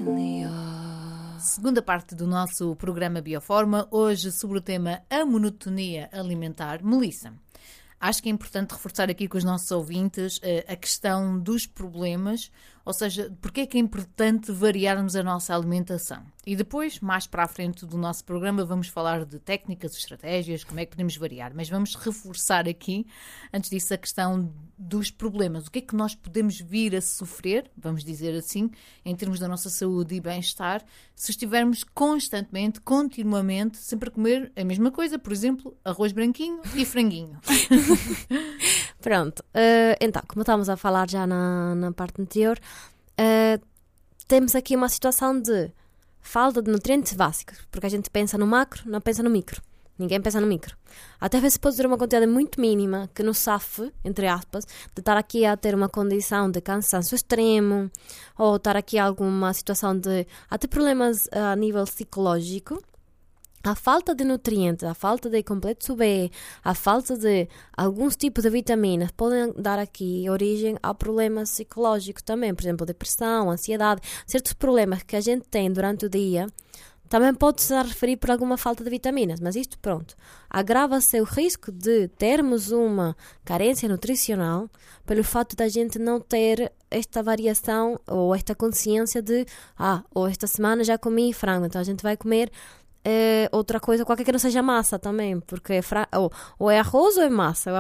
Segunda parte do nosso programa Bioforma, hoje sobre o tema a monotonia alimentar. Melissa, acho que é importante reforçar aqui com os nossos ouvintes a questão dos problemas, ou seja, porque é que é importante variarmos a nossa alimentação. E depois, mais para a frente do nosso programa, vamos falar de técnicas, estratégias, como é que podemos variar. Mas vamos reforçar aqui, antes disso, a questão dos problemas. O que é que nós podemos vir a sofrer, vamos dizer assim, em termos da nossa saúde e bem-estar, se estivermos constantemente, continuamente, sempre a comer a mesma coisa, por exemplo, arroz branquinho e franguinho. Pronto, então, como estávamos a falar já na parte anterior, temos aqui uma situação de falta de nutrientes básicos, porque a gente pensa no macro, não pensa no micro. Ninguém pensa no micro. Até às vezes pode ter uma quantidade muito mínima que nos safe, entre aspas, de estar aqui a ter uma condição de cansaço extremo, ou estar aqui alguma situação de até problemas a nível psicológico. A falta de nutrientes, a falta de complexo B, a falta de alguns tipos de vitaminas podem dar aqui origem a problemas psicológicos também, por exemplo, depressão, ansiedade, certos problemas que a gente tem durante o dia. Também pode-se referir por alguma falta de vitaminas, mas isto, pronto, agrava-se o risco de termos uma carência nutricional pelo fato da gente não ter esta variação ou esta consciência de ou esta semana já comi frango, então a gente vai comer outra coisa, qualquer que não seja massa também, porque ou é arroz ou é massa,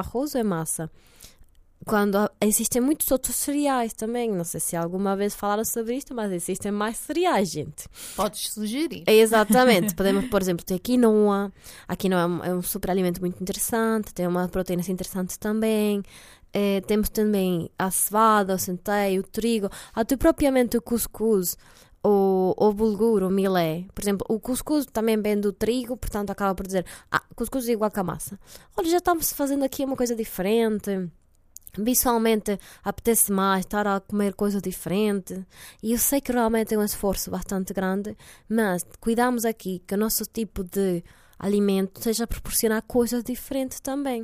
Quando existem muitos outros cereais também, não sei se alguma vez falaram sobre isto, mas existem mais cereais, gente. Podes sugerir. Exatamente, podemos, por exemplo, ter quinoa. A quinoa é um superalimento muito interessante, tem uma proteína interessante também. Temos também a cevada, o centeio, o trigo, até propriamente o cuscuz, o bulgur, o milé. Por exemplo, o cuscuz também vem do trigo, portanto acaba por dizer cuscuz é igual que a massa. Olha, já estamos fazendo aqui uma coisa diferente. Visualmente apetece mais estar a comer coisa diferente, e eu sei que realmente é um esforço bastante grande, mas cuidamos aqui que o nosso tipo de alimento seja a proporcionar coisas diferentes também.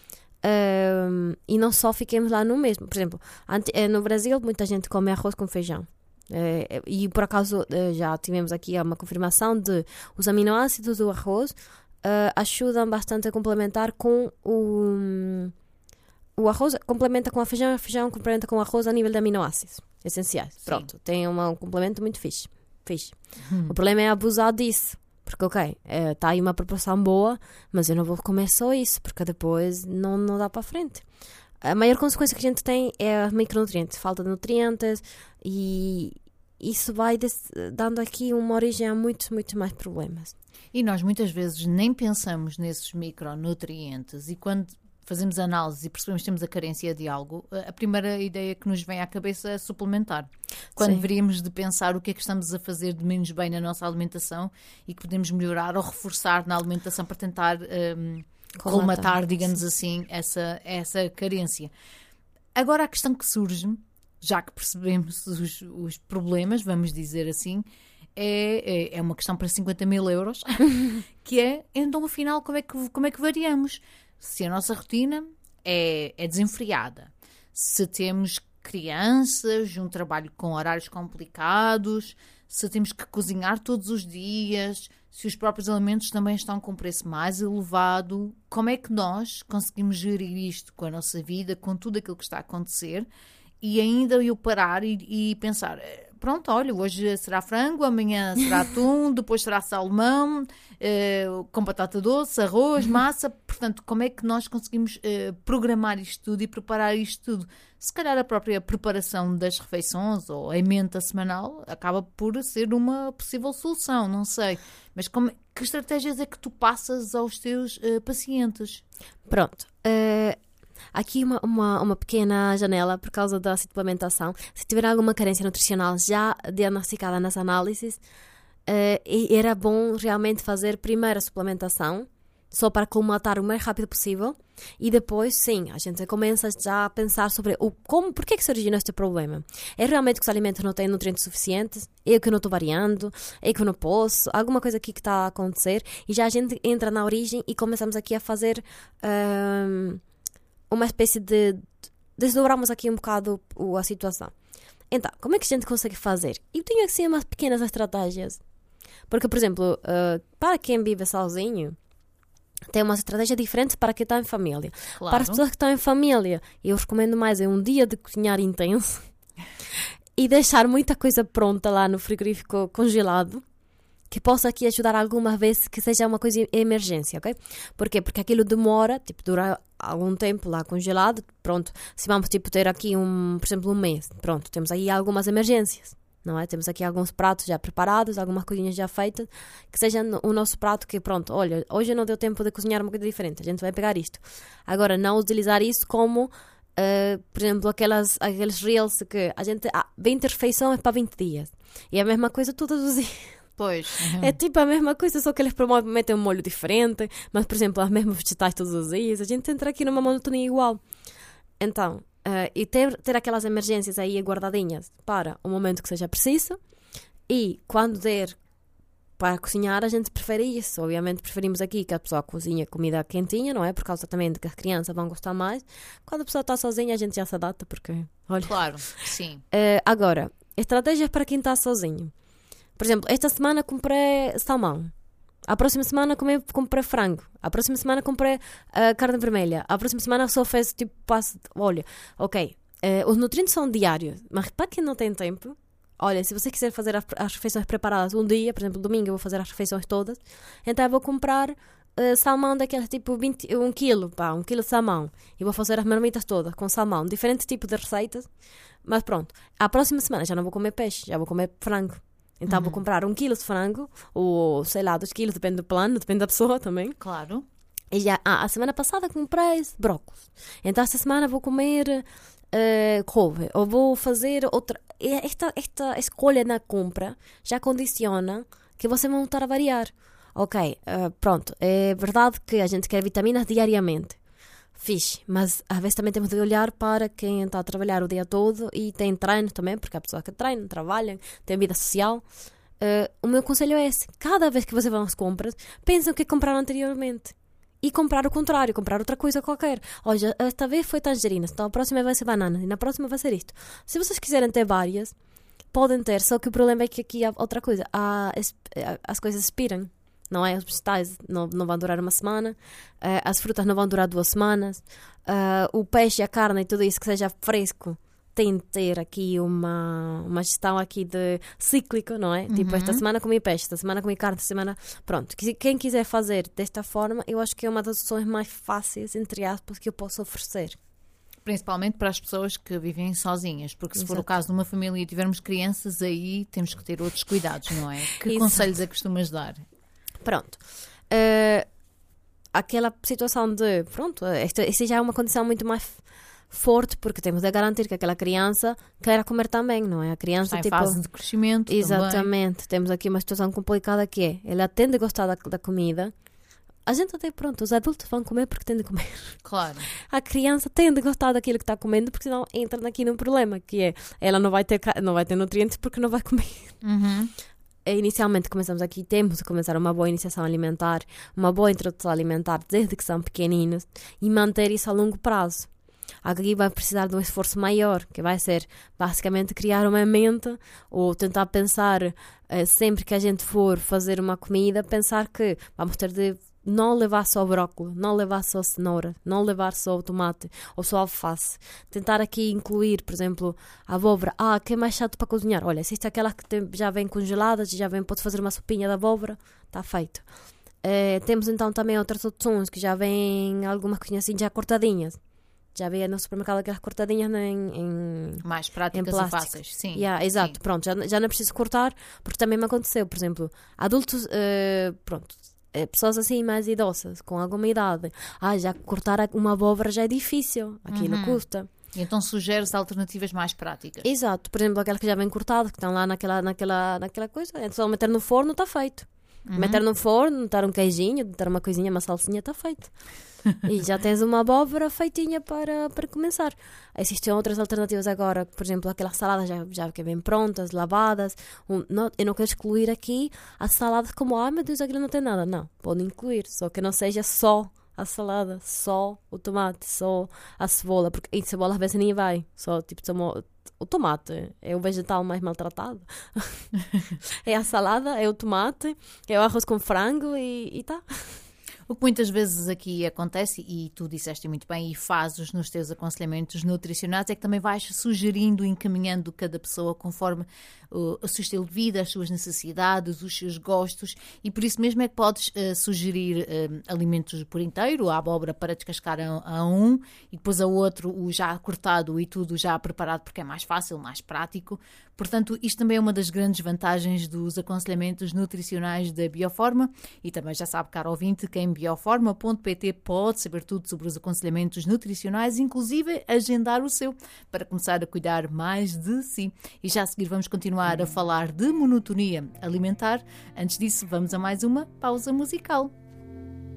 E não só fiquemos lá no mesmo. Por exemplo, no Brasil muita gente come arroz com feijão. E por acaso já tivemos aqui uma confirmação de os aminoácidos do arroz ajudam bastante a complementar com o arroz, complementa com o feijão complementa com o arroz a nível de aminoácidos essenciais. Sim. Pronto, tem um complemento muito fixe. O problema é abusar disso, porque está aí uma proporção boa, mas eu não vou comer só isso, porque depois não dá para frente. A maior consequência que a gente tem é micronutrientes, falta de nutrientes, e isso vai dando aqui uma origem a muitos, muitos mais problemas. E nós muitas vezes nem pensamos nesses micronutrientes, e quando fazemos análise e percebemos que temos a carência de algo, a primeira ideia que nos vem à cabeça é suplementar. Quando deveríamos de pensar o que é que estamos a fazer de menos bem na nossa alimentação e que podemos melhorar ou reforçar na alimentação para tentar colmatar, digamos assim, essa carência. Agora a questão que surge, já que percebemos os problemas, vamos dizer assim, é uma questão para 50 mil euros, que é, então afinal, como é que variamos? Se a nossa rotina é desenfreada, se temos crianças, um trabalho com horários complicados, se temos que cozinhar todos os dias, se os próprios alimentos também estão com preço mais elevado, como é que nós conseguimos gerir isto com a nossa vida, com tudo aquilo que está a acontecer, e ainda eu parar e pensar, pronto, olha, hoje será frango, amanhã será atum, depois será salmão, com batata doce, arroz, massa. Portanto, como é que nós conseguimos programar isto tudo e preparar isto tudo? Se calhar a própria preparação das refeições ou a emenda semanal acaba por ser uma possível solução, não sei. Mas que estratégias é que tu passas aos teus pacientes? Pronto. Aqui uma pequena janela por causa da suplementação. Se tiver alguma carência nutricional já diagnosticada nas análises, era bom realmente fazer primeiro a suplementação, só para colmatar o mais rápido possível, e depois, sim, a gente começa já a pensar sobre por que se originou este problema. É realmente que os alimentos não têm nutrientes suficientes? É que eu não estou variando? É que eu não posso? Alguma coisa aqui que está a acontecer? E já a gente entra na origem e começamos aqui a fazer uma espécie de... desdobramos aqui um bocado a situação. Então, como é que a gente consegue fazer? Eu tenho assim umas pequenas estratégias. Porque, por exemplo, para quem vive sozinho, tem uma estratégia diferente para quem está em família. Claro. Para as pessoas que estão em família, eu recomendo mais um dia de cozinhar intenso e deixar muita coisa pronta lá no frigorífico congelado, que possa aqui ajudar alguma vez que seja uma coisa emergência, ok? Porquê? Porque aquilo demora, tipo, dura algum tempo lá congelado, pronto. Se vamos, tipo, ter aqui, por exemplo, um mês, pronto, temos aí algumas emergências, não é? Temos aqui alguns pratos já preparados, algumas coisinhas já feitas, que seja o nosso prato que, pronto, olha, hoje não deu tempo de cozinhar uma coisa diferente, a gente vai pegar isto. Agora, não utilizar isso como, por exemplo, aqueles reels que a gente, 20 refeições para 20 dias. E é a mesma coisa todos os dias. Pois. É tipo a mesma coisa, só que eles metem um molho diferente, mas, por exemplo, as mesmas vegetais todos os dias. A gente entra aqui numa monotonia igual. Então, e ter aquelas emergências aí guardadinhas para o momento que seja preciso. E quando der para cozinhar, a gente prefere isso. Obviamente preferimos aqui que a pessoa cozinha comida quentinha, não é? Por causa também de que as crianças vão gostar mais. Quando a pessoa está sozinha, a gente já se adapta, porque, olha... Claro, sim. Agora, estratégias para quem está sozinho. Por exemplo, esta semana comprei salmão. A próxima semana comprei frango. A próxima semana comprei carne vermelha. A próxima semana só fez tipo olha, ok, os nutrientes são diários, mas para quem não tem tempo, olha, se você quiser fazer as refeições preparadas um dia, por exemplo, domingo eu vou fazer as refeições todas, então eu vou comprar salmão daqueles tipo 1 quilo, 1 quilo de salmão. E vou fazer as marmitas todas com salmão. Diferente tipo de receitas, mas pronto. A próxima semana já não vou comer peixe, já vou comer frango. Então vou comprar 1 quilo de frango, ou sei lá, 2 quilos, depende do plano, depende da pessoa também. Claro. E já, a semana passada comprei brócolis. Então esta semana vou comer couve, ou vou fazer outra. Esta escolha na compra já condiciona que você vai estar a variar. Ok, pronto, é verdade que a gente quer vitaminas diariamente. Fixe, mas às vezes também temos de olhar para quem está a trabalhar o dia todo e tem treino também, porque há pessoas que treinam, trabalham, têm vida social. O meu conselho é esse: cada vez que você vai às compras, pensa o que compraram anteriormente e comprar o contrário, comprar outra coisa qualquer. Olha, esta vez foi tangerina, então a próxima vai ser banana e na próxima vai ser isto. Se vocês quiserem ter várias, podem ter, só que o problema é que aqui há outra coisa, as coisas expiram. Não é? Os vegetais não vão durar uma semana, as frutas não vão durar 2 semanas, o peixe, a carne e tudo isso que seja fresco tem de ter aqui uma gestão aqui de cíclico, não é? Tipo, esta semana comi peixe, esta semana comi carne, esta semana... Pronto, quem quiser fazer desta forma, eu acho que é uma das opções mais fáceis, entre aspas, que eu posso oferecer. Principalmente para as pessoas que vivem sozinhas, porque se for o caso de uma família e tivermos crianças, aí temos que ter outros cuidados, não é? Que conselhos é que costumas dar? Pronto. Aquela situação de, pronto, esta já é uma condição muito mais forte, porque temos de garantir que aquela criança queira comer também, não é? A criança está em fase de crescimento. Exatamente. Também. Temos aqui uma situação complicada que é, ela tem de gostar da comida. A gente até, pronto, os adultos vão comer porque têm de comer. Claro. A criança tem de gostar daquilo que está comendo, porque senão entra aqui num problema, que é, ela não vai ter nutrientes porque não vai comer. Inicialmente temos de começar uma boa iniciação alimentar, uma boa introdução alimentar desde que são pequeninos e manter isso a longo prazo. Aqui vai precisar de um esforço maior, que vai ser basicamente criar uma mente ou tentar pensar sempre que a gente for fazer uma comida, pensar que vamos ter de não levar só brócolis, não levar só cenoura, não levar só o tomate ou só alface. Tentar aqui incluir, por exemplo, a abóbora. Que é mais chato para cozinhar. Olha, existe aquela que já vem congelada, pode fazer uma sopinha de abóbora, está feito. Temos então também outras opções que já vêm algumas coisinhas assim já cortadinhas. Já vem no supermercado aquelas cortadinhas em mais práticas e fáceis, sim. Exato, sim. Pronto, já não preciso cortar, porque também me aconteceu, por exemplo, adultos, pessoas assim mais idosas, com alguma idade, já cortar uma abóbora já é difícil, aquilo custa. E então sugeres alternativas mais práticas. Exato, por exemplo, aquelas que já vêm cortadas, que estão lá naquela coisa, é só meter no forno, está feito. Meter no forno, meter um queijinho, meter uma coisinha, uma salsinha, está feito. E já tens uma abóbora feitinha para começar. Existem outras alternativas agora, por exemplo, aquelas saladas já que vêm prontas, lavadas. Eu não quero excluir aqui as saladas como, meu Deus, aquilo não tem nada. Não, pode incluir, só que não seja só a salada, só o tomate, só a cebola, porque em cebola às vezes nem vai, só tipo o tomate é o vegetal mais maltratado. É a salada, é o tomate, é o arroz com frango e tá. O que muitas vezes aqui acontece, e tu disseste muito bem, e fazes nos teus aconselhamentos nutricionais, é que também vais sugerindo, encaminhando cada pessoa conforme o seu estilo de vida, as suas necessidades, os seus gostos, e por isso mesmo é que podes sugerir alimentos por inteiro, a abóbora para descascar a um, e depois a outro o já cortado e tudo já preparado, porque é mais fácil, mais prático. Portanto, isto também é uma das grandes vantagens dos aconselhamentos nutricionais da Bioforma, e também já sabe, caro ouvinte, que em bioforma.pt pode saber tudo sobre os aconselhamentos nutricionais, inclusive agendar o seu, para começar a cuidar mais de si. E já a seguir vamos continuar a falar de monotonia alimentar. Antes disso, vamos a mais uma pausa musical.